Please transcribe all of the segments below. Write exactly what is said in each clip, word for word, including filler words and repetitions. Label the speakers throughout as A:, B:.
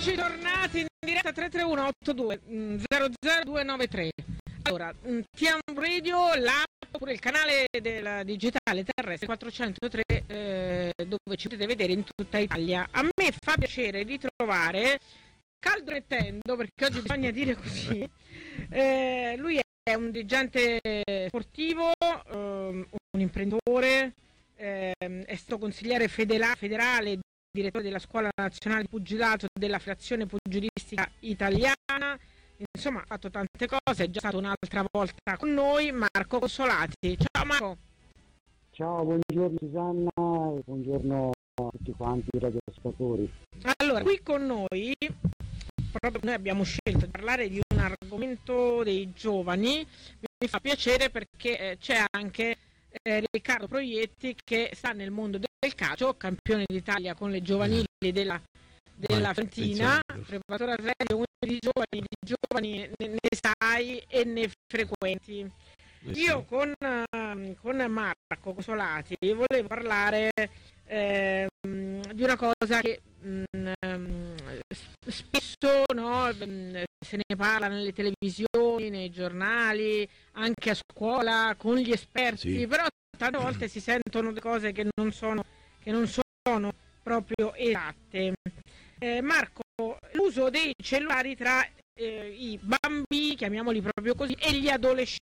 A: Eccoci tornati in diretta tre tre uno otto due zero zero due nove tre. Allora, T M Radio, l'app oppure il canale del digitale terrestre quattrocentotre eh, dove ci potete vedere in tutta Italia. A me fa piacere ritrovare Caldo Mettendo, perché oggi bisogna dire così. Eh, lui è un dirigente sportivo, eh, un imprenditore, eh, è stato consigliere federa- federale, direttore della Scuola Nazionale di Pugilato della Frazione Pugilistica Italiana. Insomma, ha fatto tante cose, è già stato un'altra volta con noi Marco Consolati. Ciao Marco.
B: Ciao, buongiorno Susanna e buongiorno a tutti quanti i radioascoltatori.
A: Allora, qui con noi, proprio noi abbiamo scelto di parlare di un argomento dei giovani. Mi fa piacere perché eh, c'è anche eh, Riccardo Proietti, che sta nel mondo del calcio, campione d'Italia con le giovanili della, della Fiorentina, preparatore atletico, uno di giovani, di giovani ne, ne sai e ne frequenti. Io con, uh, con Marco Consolati volevo parlare eh, di una cosa che um, spesso, no, se ne parla nelle televisioni, nei giornali, anche a scuola, con gli esperti, sì. Però tante volte si sentono cose che non sono, che non sono proprio esatte. Eh, Marco, l'uso dei cellulari tra eh, i bambini, chiamiamoli proprio così, e gli adolescenti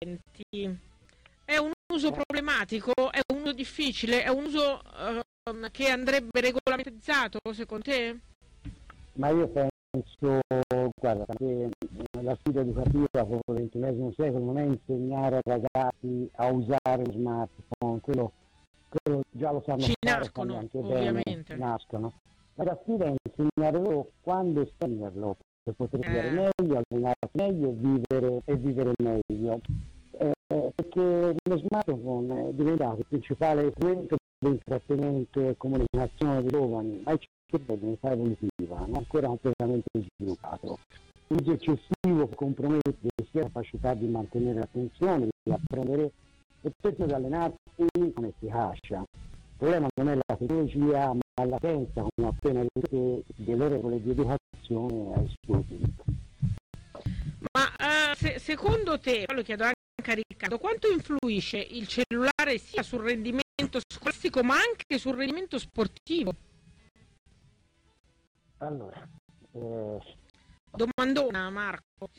A: è un uso problematico, è un uso difficile, è un uso uh, che andrebbe regolamentato secondo te?
B: Ma io penso, guarda, che la sfida educativa proprio del ventunesimo secolo non è insegnare ai ragazzi a usare lo smartphone, quello, quello già lo sanno
A: ci
B: fare,
A: nascono,
B: anche
A: ovviamente.
B: Bene, nascono. Ma la sfida è insegnare loro quando estenderlo per poter vivere eh. meglio, allenarsi meglio e vivere, e vivere meglio. Eh, perché lo smartphone è diventato il principale strumento di intrattenimento e comunicazione dei giovani, ma il cervello in età evolutiva non è ancora completamente sviluppato. L'uso eccessivo compromette sia la capacità di mantenere l'attenzione, di apprendere e spesso di allenarsi con efficacia. Il problema non è la tecnologia, ma la pensa, come appena detto, delle regole di educazione ai suoi utilizzo.
A: Ma uh, se, secondo te, lo chiedo anche a Riccardo, quanto influisce il cellulare sia sul rendimento scolastico ma anche sul rendimento sportivo?
B: Allora, eh,
A: domandona Marco.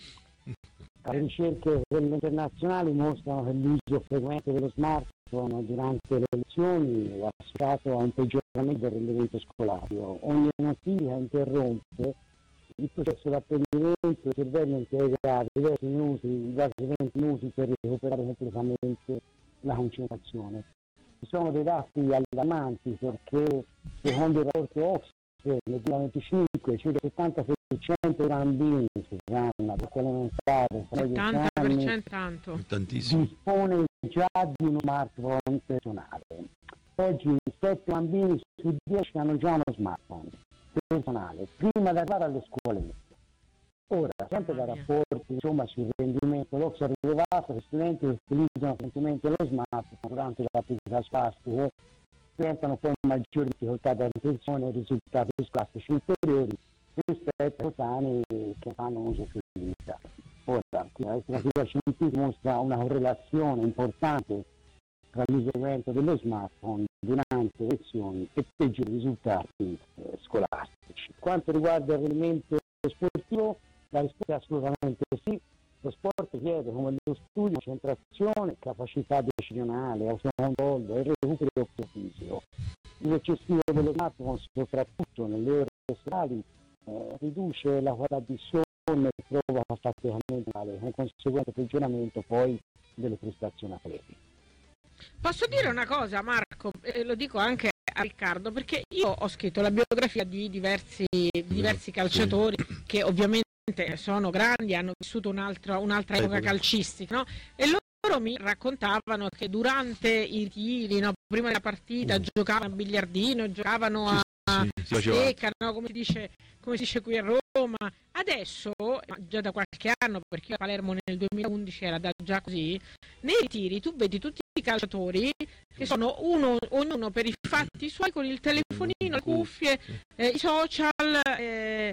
B: Le ricerche internazionali mostrano che l'uso frequente dello smartphone durante le lezioni è associato a un peggioramento del rendimento scolastico. Ogni notifica interrompe il processo di apprendimento, il cervello impiega diversi minuti, quasi venti minuti per recuperare completamente la concentrazione. Ci sono dei dati allarmanti perché secondo il rapporto Oxford nel duemilaventicinque circa il settanta per cento dei bambini Susanna, perché elementare,
A: settanta per cento tanto.
C: Tantissimo.
B: Dispone già di uno smartphone personale. Oggi sette bambini su dieci hanno già uno smartphone personale prima di arrivare alle scuole medie. Ora, sempre da rapporti insomma sul rendimento, l'Oxford ha rilevato che studenti che utilizzano frequentemente lo smartphone durante l'attività scolastica presentano poi maggiori difficoltà di attenzione e risultati scolastici inferiori rispetto ai coetanei che fanno uso più limitato. Ora, la letteratura scientifica mostra una correlazione importante tra l'uso frequente dello smartphone durante le lezioni e peggiori risultati eh, scolastici. Quanto riguarda il rendimento sportivo, la risposta è assolutamente sì. Lo sport chiede, come lo studio, concentrazione, capacità decisionale, autocontrollo e recupero fisico. L'uso eccessivo dello smartphone, soprattutto nelle ore serali, eh, riduce la qualità di sonno e provoca faticamento male, con conseguente peggioramento poi delle prestazioni atletiche.
A: Posso dire una cosa, Marco, e lo dico anche a Riccardo, perché io ho scritto la biografia di diversi, diversi calciatori che ovviamente sono grandi, hanno vissuto un'altra, un'altra epoca calcistica, no? E loro mi raccontavano che durante i tiri, no, prima della partita, mm. giocavano a biliardino, giocavano a
C: sì, sì,
A: stecca, no, come si dice, come si dice qui a Roma. Adesso, già da qualche anno, perché a Palermo nel duemilaundici era già così, nei tiri tu vedi tutti i calciatori che sono uno, ognuno per i fatti suoi con il telefonino, le cuffie, eh, i social, eh,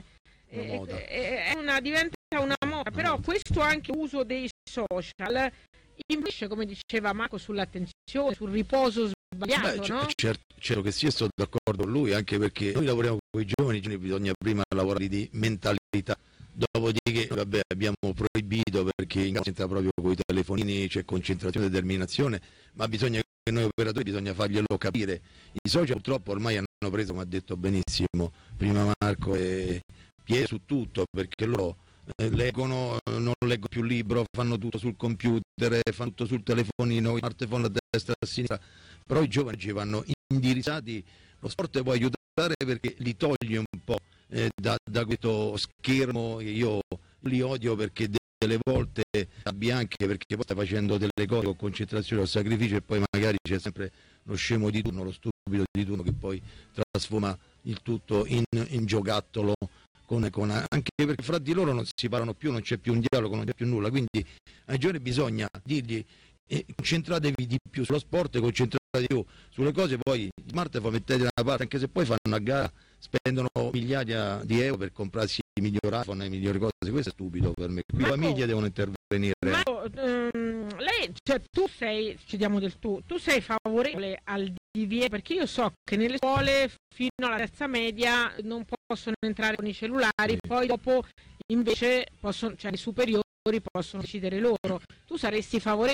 A: una moda. È una, diventa una moda, però questo anche uso dei social influisce, come diceva Marco, sull'attenzione, sul riposo sbagliato. Beh, no?
C: certo, certo che sì, sto d'accordo con lui, anche perché noi lavoriamo con i giovani, bisogna prima lavorare di mentalità, dopodiché vabbè, abbiamo proibito perché in casa entra proprio con i telefonini, c'è concentrazione e determinazione, ma bisogna che noi operatori bisogna farglielo capire. I social purtroppo ormai hanno preso, come ha detto benissimo prima Marco, e piede su tutto, perché loro eh, leggono, non leggono più libro, fanno tutto sul computer, fanno tutto sul telefonino, smartphone a destra e a sinistra, però i giovani ci vanno indirizzati. Lo sport può aiutare perché li toglie un po' eh, da, da questo schermo. Io li odio perché delle volte abbia anche perché poi stai facendo delle cose con concentrazione o sacrificio e poi magari c'è sempre lo scemo di turno, lo stupido di turno che poi trasforma il tutto in, in giocattolo, con, con, anche perché fra di loro non si parlano più, non c'è più un dialogo, non c'è più nulla, quindi ai giovani bisogna dirgli eh, concentratevi di più sullo sport, concentratevi di più sulle cose, poi il smartphone mettete da una parte, anche se poi fanno a gara, spendono migliaia di euro per comprarsi i migliori iPhone e le migliori cose, questo è stupido per me, qui le famiglie devono intervenire.
A: Ma um, lei, cioè tu sei, ci diamo del tu, tu sei favorevole al divieto, perché io so che nelle scuole fino alla terza media non possono entrare con i cellulari, sì. Poi dopo invece possono, cioè i superiori possono decidere loro. Tu saresti favorevole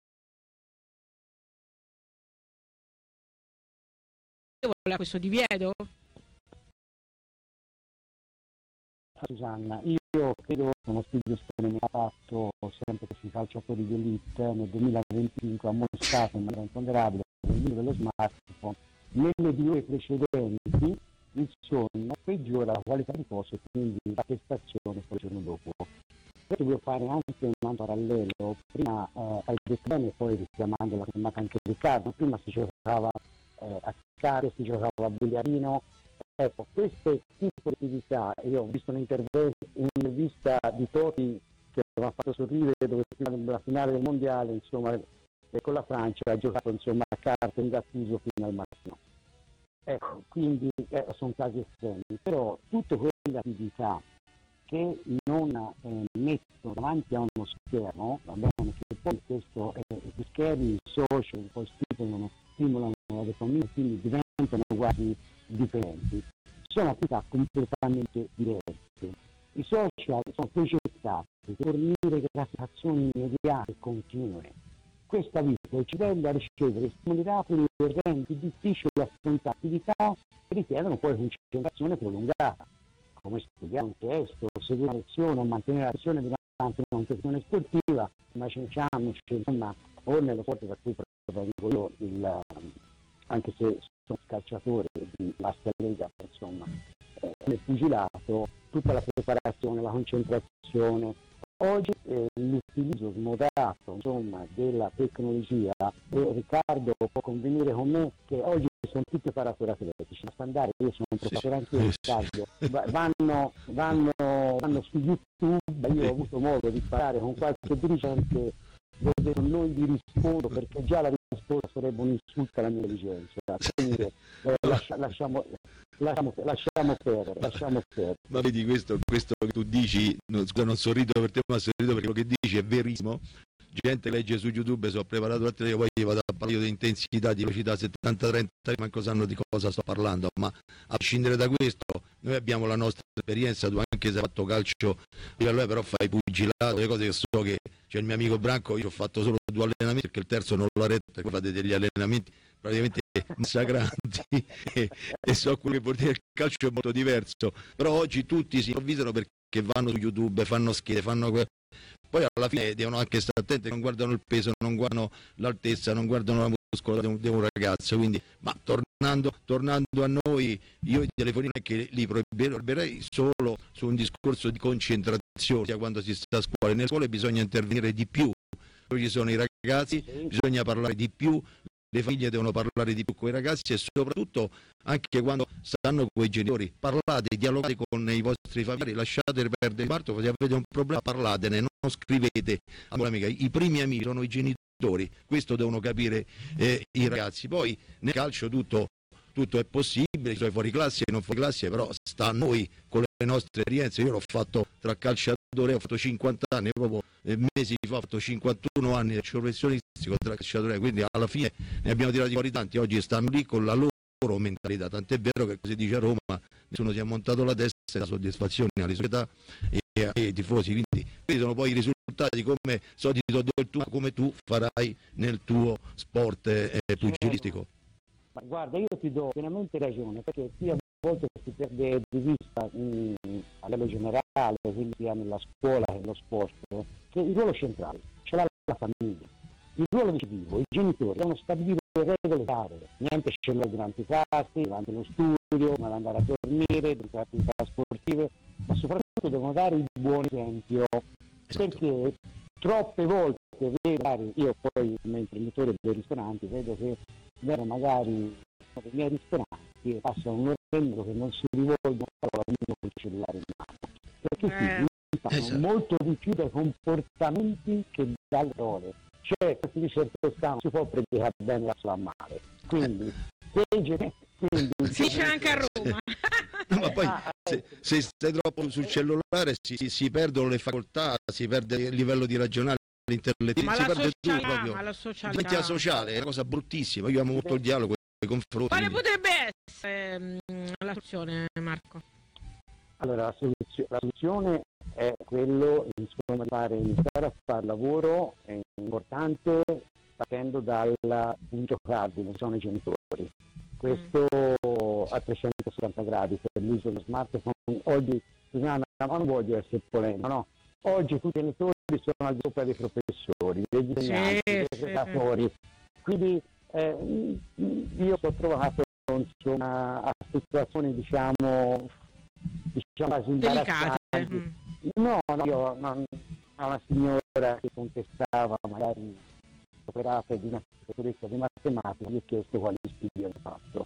A: a questo divieto?
B: Susanna, io credo che uno studio sperimentato sempre questi calciatori di elite nel duemilaventicinque ha mostrato in maniera imponderabile l'uso dello smartphone nelle due precedenti il sonno peggiora la qualità di riposo e quindi la prestazione poi il giorno dopo. Questo voglio fare anche un parallelo, prima eh, hai detto bene, poi richiamando la chiamata anche Riccardo, prima si giocava eh, a carte, si giocava a biliardino. Ecco, questo tipo di attività, io ho visto un'intervista di Totti che mi ha fatto sorridere, dove prima della finale del mondiale, insomma, e con la Francia ha giocato insomma a carte in Gattuso fino al mattino. Ecco, quindi eh, sono casi estremi, però tutte quelle attività che non eh, mettono davanti a uno schermo, va bene, che poi questo, eh, gli schermi social poi stimolano, stimolano la dopamina, quindi diventano quasi dipendenti, sono attività completamente diverse. I social sono progettati per fornire gratificazioni immediate e continue. Questa vita ci tende a ricevere stimoli rapidi e rende più difficile affrontare attività che richiedono poi concentrazione prolungata, come studiare un testo, seguire una lezione o mantenere l'attenzione durante una competizione sportiva, immaginiciamoci, insomma, o nello sport da cui provengo io, il, anche se sono calciatore di vasta lega, insomma, eh, nel pugilato, tutta la preparazione, la concentrazione. Oggi eh, l'utilizzo smodato insomma, della tecnologia, e Riccardo può convenire con me che oggi sono tutti preparatori atletici, basta andare, io sono un preparatore anche io, Riccardo, vanno, vanno, vanno su YouTube, io ho avuto modo di parlare con qualche dirigente dove non gli rispondo perché già la risposta sarebbe un insulto alla mia diligenza, quindi eh, lascia, lasciamo, lasciamo, lasciamo perdere, lasciamo perdere.
C: Ma vedi, questo, questo che tu dici, non, scusa, non sorrido per te, ma sorrido perché quello che dici è verissimo. Gente legge su YouTube, sono preparato a te, io poi vado a parlare di intensità, di velocità settanta trenta, manco sanno di cosa sto parlando, ma a prescindere da questo, noi abbiamo la nostra esperienza, tu anche se hai fatto calcio, però fai pugilato, le cose che so che c'è il mio amico Branco, io ho fatto solo due allenamenti perché il terzo non l'ho retto, perché fate degli allenamenti praticamente massacranti e, e so quello che vuol dire il calcio è molto diverso, però oggi tutti si improvvisano perché vanno su YouTube, fanno schede, fanno que- poi alla fine devono anche stare attenti, non guardano il peso, non guardano l'altezza, non guardano la muscolatura di un ragazzo, quindi, ma tornando, tornando a noi, io i telefonini che li proibirei solo su un discorso di concentrazione, sia quando si sta a scuola. Nelle scuole bisogna intervenire di più, poi ci sono i ragazzi, bisogna parlare di più, le famiglie devono parlare di più con i ragazzi e soprattutto anche quando stanno con i genitori, parlate, dialogate con i vostri familiari, lasciate perdere il parto, se avete un problema parlatene, non scrivete a polemica. I primi amici sono i genitori, questo devono capire eh, i ragazzi. Poi nel calcio tutto tutto è possibile, cioè fuori classe e non fuori classe, però sta a noi con le nostre esperienze. Io l'ho fatto tra calciatore, ho fatto cinquanta anni, proprio mesi fa ho fatto cinquantuno anni di professionistico tra calciatore, quindi alla fine ne abbiamo tirati fuori tanti, oggi stanno lì con la loro mentalità, tant'è vero che si dice a Roma nessuno si è montato la testa e la soddisfazione alle società e ai tifosi, quindi questi sono poi i risultati, come so di del tuo, come tu farai nel tuo sport eh, pugilistico.
B: Ma guarda, io ti do pienamente ragione, perché qui a volte si perde di vista mh, a livello generale, quindi sia nella scuola che nello sport, che il ruolo centrale ce l'ha la famiglia, il ruolo decisivo, i genitori devono stabilire regole chiare, niente cellulare durante i classi, durante lo studio, ma andare a dormire, durante le attività sportive, ma soprattutto devono dare il buon esempio, esatto. Perché troppe volte vedo, io poi come imprenditore dei ristoranti vedo che vedo magari nei miei ristoranti che passano un orrendo che non si rivolgono alla con il cellulare in mano, perché eh. si fanno esatto. molto di più dai comportamenti che dalle parole. Cioè, questi di certo stanno, si può predicare bene la sua male, quindi, quindi
A: si dice anche a Roma.
C: No, ma poi se, se stai troppo sul cellulare si, si, si perdono le facoltà, si perde il livello di ragionare, l'intellettività,
A: ma
C: si
A: la
C: perde
A: socialità,
C: tutto proprio.
A: Ma la socialità.
C: Diventa sociale, è una cosa bruttissima, io amo molto il dialogo e i confronti.
A: Quale potrebbe essere mh, la soluzione, Marco?
B: Allora, la soluzione, la soluzione è quello, insomma, di fare, iniziare a fare lavoro è importante partendo dal punto cardine, sono i genitori. Questo mm. a trecentosessanta gradi per l'uso dello smartphone. Oggi, non voglio essere polemico, no? Oggi tutti i genitori sono al di sopra dei professori, degli insegnanti, sì, dei predatori. Sì. Quindi eh, io ho trovato insomma a situazioni diciamo diciamo quasi imbarazzanti. No, no, io non, a una signora che contestava magari l'operato di una professoressa di matematica, gli ho chiesto quali studi hanno fatto.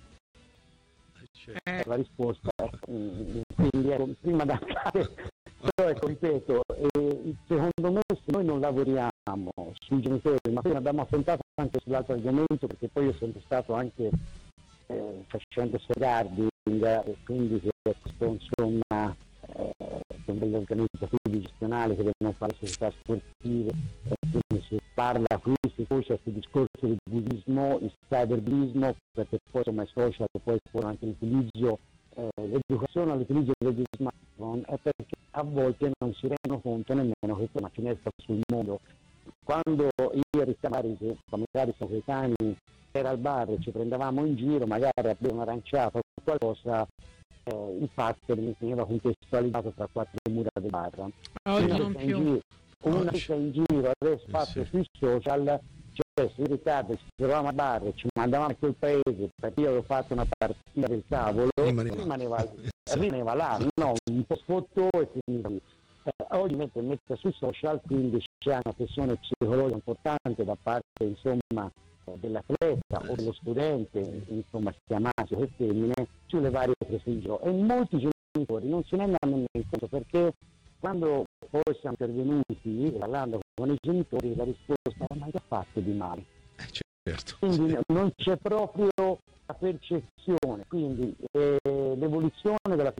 B: Eh. La risposta è quindi ecco, prima da andare, però ecco, ripeto, eh, secondo me se noi non lavoriamo sui genitori, ma poi abbiamo affrontato anche sull'altro argomento, perché poi io sono stato anche eh, facendo segarding e quindi questo insomma eh, con degli organizzatori gestionali che devono fare società sportive, e quindi si parla qui, si conosce questo discorso del bullismo, il cyberbullismo, perché poi insomma i social poi sono anche l'utilizzo, eh, l'educazione all'utilizzo degli smartphone, è perché a volte non si rendono conto nemmeno che c'è una finestra sul mondo. Quando io e Ricca Mari, magari sono coetanei, era al bar e ci prendevamo in giro, magari abbiamo un'aranciata o qualcosa, eh, il fatto che mi veniva contestualizzato tra quattro mura del bar.
A: Oggi non più.
B: Giro, una vita in giro, adesso fatto sì. sui social, cioè se Riccardo ci trovavamo al bar e ci mandavamo in quel paese perché io avevo fatto una partita del tavolo, rimaneva, rimaneva, rimaneva là, no, un po' sfottò e finiva lì. Eh, oggi mette, mette sui social, quindi c'è una pressione psicologica importante da parte insomma dell'atleta o dello studente, insomma sia maschio che femmine, sulle varie prese in giro, e molti genitori non se ne hanno nel conto, perché quando poi siamo intervenuti parlando con i genitori la risposta è: ma che ha fatto di male?
C: Eh, certo.
B: Quindi sì. non c'è proprio la percezione, quindi eh, l'evoluzione della